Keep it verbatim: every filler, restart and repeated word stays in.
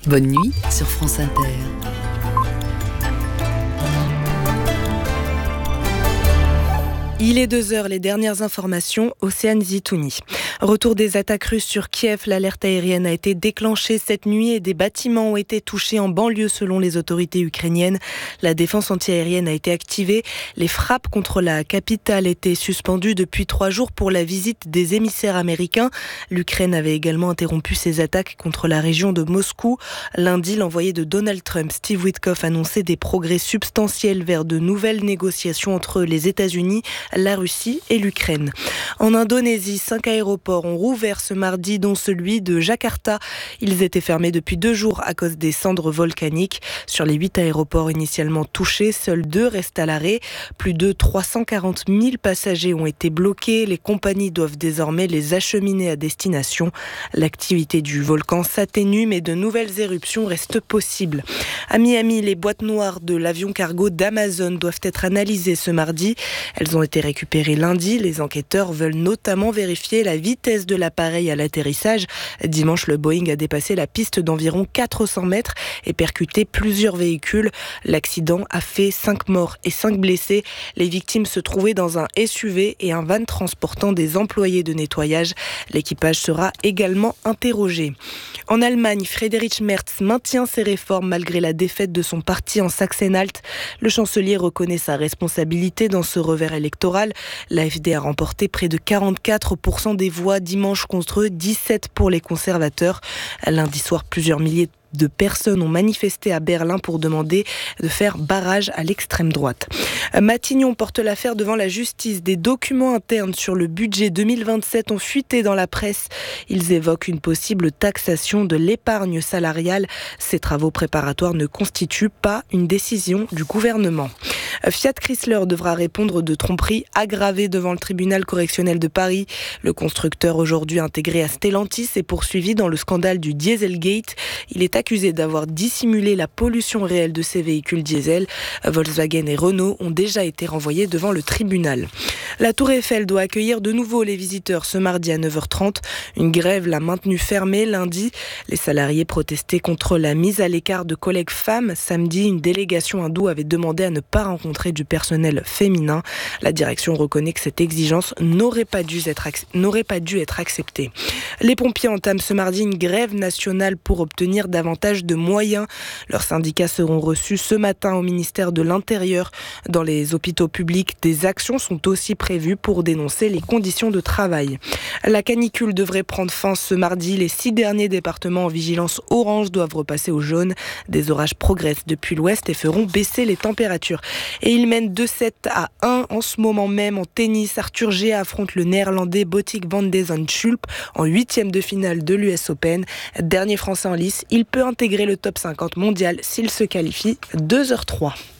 Bonne nuit sur France Inter. Il est deux heures, les dernières informations, Océane Zitouni. Retour des attaques russes sur Kiev, l'alerte aérienne a été déclenchée cette nuit et des bâtiments ont été touchés en banlieue selon les autorités ukrainiennes. La défense antiaérienne a été activée. Les frappes contre la capitale étaient suspendues depuis trois jours pour la visite des émissaires américains. L'Ukraine avait également interrompu ses attaques contre la région de Moscou. Lundi, l'envoyé de Donald Trump, Steve Witkoff, annonçait des progrès substantiels vers de nouvelles négociations entre les États-Unis, la Russie et l'Ukraine. En Indonésie, cinq aéroports ont rouvert ce mardi, dont celui de Jakarta. Ils étaient fermés depuis deux jours à cause des cendres volcaniques. Sur les huit aéroports initialement touchés, seuls deux restent à l'arrêt. Plus de trois cent quarante mille passagers ont été bloqués. Les compagnies doivent désormais les acheminer à destination. L'activité du volcan s'atténue, mais de nouvelles éruptions restent possibles. À Miami, les boîtes noires de l'avion cargo d'Amazon doivent être analysées ce mardi. Elles ont été récupérées lundi. Les enquêteurs veulent notamment vérifier la vitesse de l'appareil à l'atterrissage. Dimanche, le Boeing a dépassé la piste d'environ quatre cents mètres et percuté plusieurs véhicules. L'accident a fait cinq morts et cinq blessés. Les victimes se trouvaient dans un S U V et un van transportant des employés de nettoyage. L'équipage sera également interrogé. En Allemagne, Friedrich Merz maintient ses réformes malgré la défaite de son parti en Saxe-Anhalt. Le chancelier reconnaît sa responsabilité dans ce revers électoral. L'A F D a remporté près de quarante-quatre pour cent des voix dimanche contre dix-sept pour les conservateurs. Lundi soir, plusieurs milliers de personnes ont manifesté à Berlin pour demander de faire barrage à l'extrême droite. Matignon porte l'affaire devant la justice. Des documents internes sur le budget deux mille vingt-sept ont fuité dans la presse. Ils évoquent une possible taxation de l'épargne salariale. Ces travaux préparatoires ne constituent pas une décision du gouvernement. Fiat Chrysler devra répondre de tromperie aggravée devant le tribunal correctionnel de Paris. Le constructeur, aujourd'hui intégré à Stellantis, est poursuivi dans le scandale du Dieselgate. Il est accusé d'avoir dissimulé la pollution réelle de ses véhicules diesel. Volkswagen et Renault ont déjà été renvoyés devant le tribunal. La Tour Eiffel doit accueillir de nouveau les visiteurs ce mardi à neuf heures trente. Une grève l'a maintenue fermée lundi. Les salariés protestaient contre la mise à l'écart de collègues femmes. Samedi, une délégation hindoue avait demandé à ne pas rencontrer du personnel féminin. La direction reconnaît que cette exigence n'aurait pas dû être, n'aurait pas dû être acceptée. Les pompiers entament ce mardi une grève nationale pour obtenir davantage de moyens. Leurs syndicats seront reçus ce matin au ministère de l'Intérieur. Dans les hôpitaux publics, des actions sont aussi prévues pour dénoncer les conditions de travail. La canicule devrait prendre fin ce mardi. Les six derniers départements en vigilance orange doivent repasser au jaune. Des orages progressent depuis l'ouest et feront baisser les températures. Et il mène deux sept à un en ce moment même en tennis. Arthur G affronte le néerlandais Botic van de Zandschulp en huitième de finale de l'U S Open. Dernier français en lice, il peut intégrer le top cinquante mondial s'il se qualifie deux heures trois.